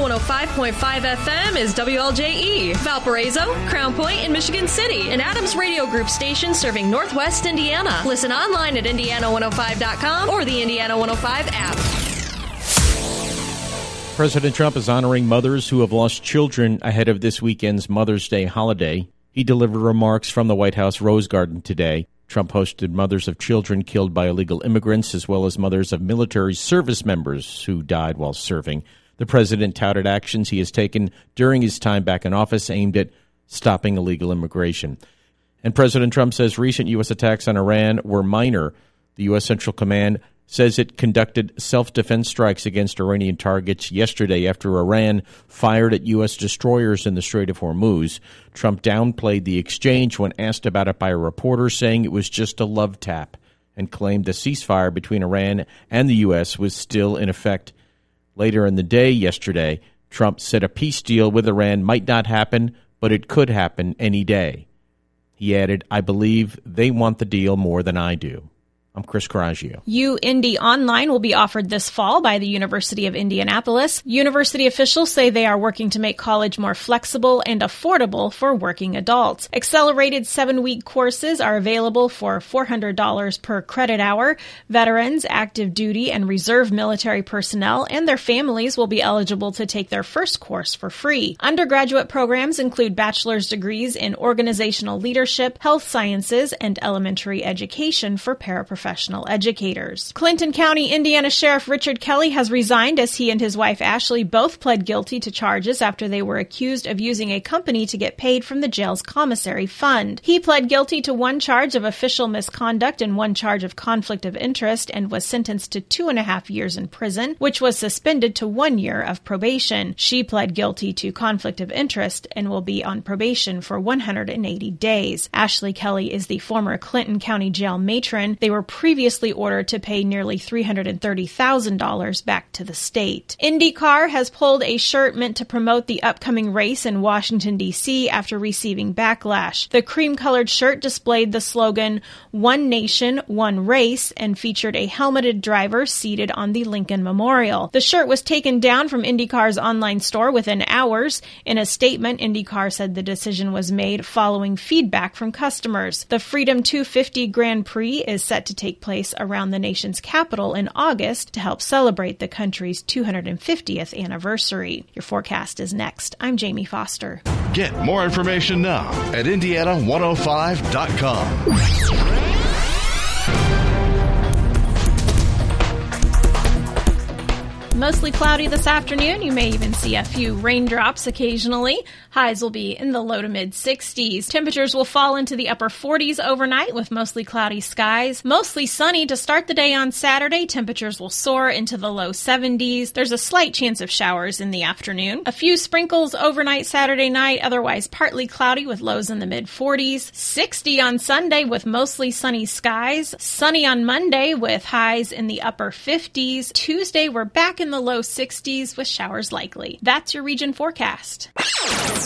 105.5 FM is WLJE, Valparaiso, Crown Point, and Michigan City, an Adams Radio Group station serving Northwest Indiana. Listen online at Indiana105.com or the Indiana 105 app. President Trump is honoring mothers who have lost children ahead of this weekend's Mother's Day holiday. He delivered remarks from the White House Rose Garden today. Trump hosted mothers of children killed by illegal immigrants as well as mothers of military service members who died while serving. The president touted actions he has taken during his time back in office aimed at stopping illegal immigration. And President Trump says recent U.S. attacks on Iran were minor. The U.S. Central Command says it conducted self-defense strikes against Iranian targets yesterday after Iran fired at U.S. destroyers in the Strait of Hormuz. Trump downplayed the exchange when asked about it by a reporter, saying it was just a love tap, and claimed the ceasefire between Iran and the U.S. was still in effect. Later in the day yesterday, Trump said a peace deal with Iran might not happen, but it could happen any day. He added, "I believe they want the deal more than I do." I'm Chris Coraggio. UIndy Online will be offered this fall by the University of Indianapolis. University officials say they are working to make college more flexible and affordable for working adults. Accelerated 7-week courses are available for $400 per credit hour. Veterans, active duty, and reserve military personnel and their families will be eligible to take their first course for free. Undergraduate programs include bachelor's degrees in organizational leadership, health sciences, and elementary education for paraprofessional educators. Clinton County, Indiana Sheriff Richard Kelly has resigned as he and his wife Ashley both pled guilty to charges after they were accused of using a company to get paid from the jail's commissary fund. He pled guilty to 1 charge of official misconduct and 1 charge of conflict of interest and was sentenced to 2.5 years in prison, which was suspended to 1 year of probation. She pled guilty to conflict of interest and will be on probation for 180 days. Ashley Kelly is the former Clinton County Jail matron. They were previously ordered to pay nearly $330,000 back to the state. IndyCar has pulled a shirt meant to promote the upcoming race in Washington, D.C. after receiving backlash. The cream-colored shirt displayed the slogan, "One Nation, One Race," and featured a helmeted driver seated on the Lincoln Memorial. The shirt was taken down from IndyCar's online store within hours. In a statement, IndyCar said the decision was made following feedback from customers. The Freedom 250 Grand Prix is set to take place around the nation's capital in August to help celebrate the country's 250th anniversary. Your forecast is next. I'm Jamie Foster. Get more information now at Indiana105.com. Mostly cloudy this afternoon. You may even see a few raindrops occasionally. Highs will be in the low to mid 60s. Temperatures will fall into the upper 40s overnight with mostly cloudy skies. Mostly sunny to start the day on Saturday. Temperatures will soar into the low 70s. There's a slight chance of showers in the afternoon. A few sprinkles overnight Saturday night, otherwise partly cloudy with lows in the mid 40s. 60 on Sunday with mostly sunny skies. Sunny on Monday with highs in the upper 50s. Tuesday, we're back in the low 60s with showers likely. That's your region forecast.